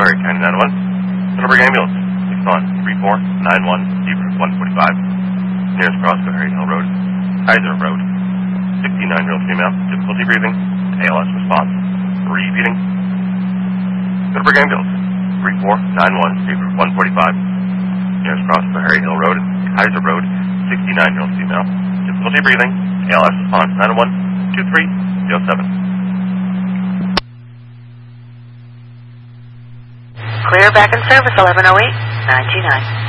Crossberry, County 901. Middleburg Ambulance, 6-1-3491, Deeper 145. Nearest Crossberry, Hill Road, Kaiser Road. 69-year-old female, difficulty breathing, ALS response. Repeating. Middleburg Ambulance, 3491, Deeper 145. Nearest Crossberry, Hill Road, Kaiser Road. 69-year-old female, difficulty breathing, ALS response. 901-2307. Clear back in service, 1108, 929.